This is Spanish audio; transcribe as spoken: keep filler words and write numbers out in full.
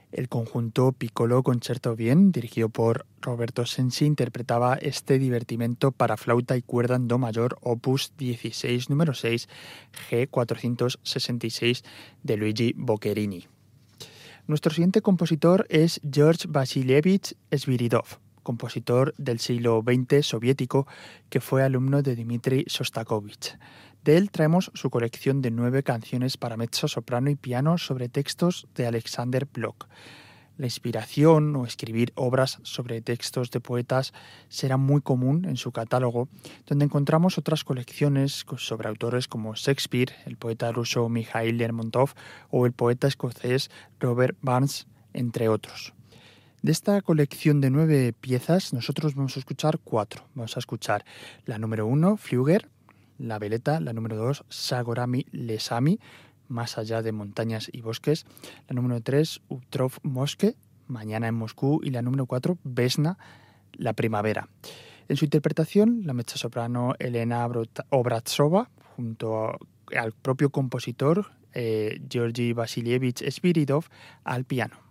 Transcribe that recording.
El conjunto Piccolo Concerto Bien, dirigido por Roberto Sensi, interpretaba este divertimento para flauta y cuerda en do mayor, opus dieciséis, número seis, G cuatrocientos sesenta y seis, de Luigi Boccherini. Nuestro siguiente compositor es George Vasilievich Sviridov, compositor del siglo veinte soviético que fue alumno de Dmitri Shostakovich. De él traemos su colección de nueve canciones para mezzo, soprano y piano sobre textos de Alexander Blok. La inspiración o escribir obras sobre textos de poetas será muy común en su catálogo, donde encontramos otras colecciones sobre autores como Shakespeare, el poeta ruso Mikhail Lermontov o el poeta escocés Robert Burns, entre otros. De esta colección de nueve piezas, nosotros vamos a escuchar cuatro. Vamos a escuchar la número uno, Flügger, la veleta, la número dos, Sagorami Lesami, más allá de montañas y bosques, la número tres, Utrov Moske, mañana en Moscú, y la número cuatro, Vesna, la primavera. En su interpretación, la mezzosoprano Elena Obraztsova, junto al propio compositor eh, Georgi Vasilievich Sviridov, al piano.